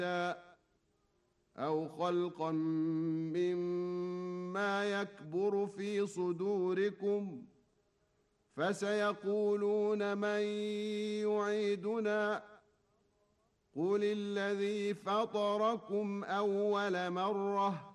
أو خلقا مما يكبر في صدوركم فسيقولون من يعيدنا قل الذي فطركم أول مرة